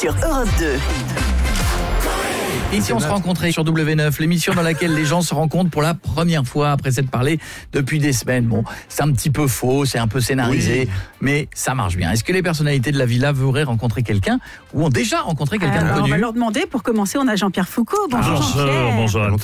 sur Europe 2. Ici, on se rencontrait sur W9, l'émission dans laquelle les gens se rencontrent pour la première fois après s'être parlé depuis des semaines. Bon, c'est un petit peu faux, c'est un peu scénarisé, mais ça marche bien. Est-ce que les personnalités de la villa voudraient rencontrer quelqu'un ou ont déjà rencontré quelqu'un de On connu? va leur demander. Pour commencer, on a Jean-Pierre Foucault. Bonjour Jean-Pierre. Bonjour.